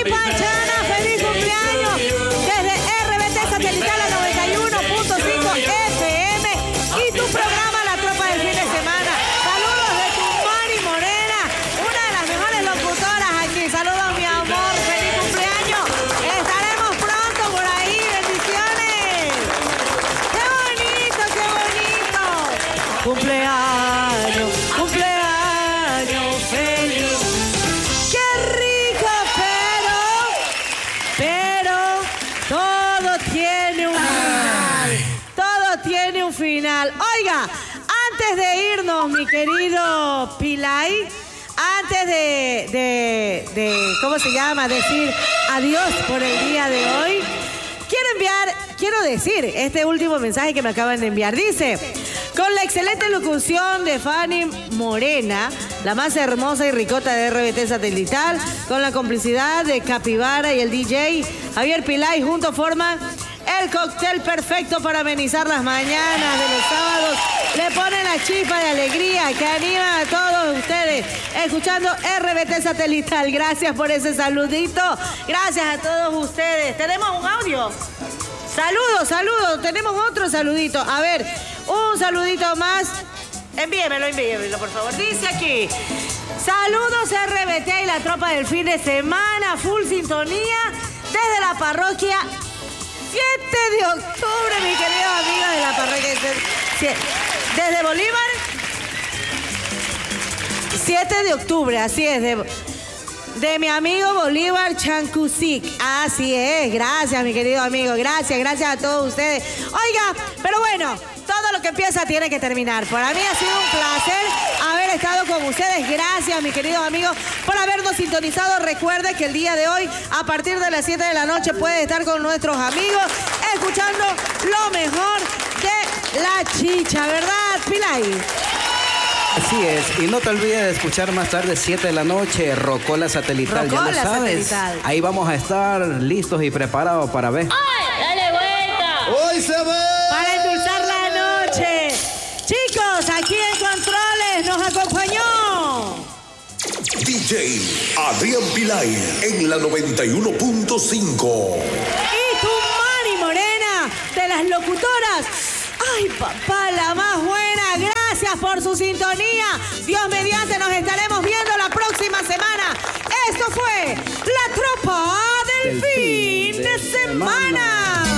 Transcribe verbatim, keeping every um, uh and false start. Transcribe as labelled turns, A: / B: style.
A: Pachana, feliz cumpleaños desde R B T Satelital a noventa y uno punto cinco F M y tu programa La Tropa del Fin de Semana. Saludos de tu Mari Morena, una de las mejores locutoras aquí. Saludos, mi amor, feliz cumpleaños. Estaremos pronto por ahí, bendiciones. ¡Qué bonito, qué bonito! Cumpleaños, cumpleaños feliz. ¡Qué rico! Pero, pero, todo tiene un final. Todo tiene un final. Oiga, antes de irnos, mi querido Pilay, antes de, de, de, ¿cómo se llama? Decir adiós por el día de hoy, quiero enviar, quiero decir este último mensaje que me acaban de enviar. Dice, con la excelente locución de Fanny Morena, la más hermosa y ricota de R B T Satelital, con la complicidad de Capibara y el D J Javier Pilay, juntos forman el cóctel perfecto para amenizar las mañanas de los sábados. Le ponen la chispa de alegría que anima a todos ustedes escuchando R B T Satelital. Gracias por ese saludito. Gracias a todos ustedes. ¿Tenemos un audio? Saludos, saludos. Tenemos otro saludito. A ver, un saludito más. Envíemelo, envíemelo, por favor. Dice aquí, saludos R B T y la tropa del fin de semana, full sintonía desde la parroquia siete de octubre, mi querido amigo de la parroquia. Desde Bolívar, siete de octubre, así es, de, de mi amigo Bolívar Chancusic. Así es, gracias, mi querido amigo, gracias, gracias a todos ustedes. Oiga, pero bueno, todo lo que empieza tiene que terminar. Para mí ha sido un placer haber estado con ustedes. Gracias, mis queridos amigos, por habernos sintonizado. Recuerde que el día de hoy, a partir de las siete de la noche, puede estar con nuestros amigos escuchando lo mejor de la chicha, ¿verdad, Pilay?
B: Así es, y no te olvides de escuchar más tarde, siete de la noche, Rocola Satelital,
A: Rocola
B: ya lo sabes.
A: Satelital.
B: Ahí vamos a estar listos y preparados para ver.
C: ¡Ay, dale vuelta!
D: ¡Hoy se ve!
A: Para endulzar la noche. Chicos, aquí en Controles nos acompañó
E: D J Adrián Pilay en la noventa y uno punto cinco.
A: y tu Mari Morena de las locutoras. Ay, papá, la más buena. Gracias por su sintonía. Dios mediante, nos estaremos viendo la próxima semana. Esto fue La Tropa del, del Fin de, de semana. semana.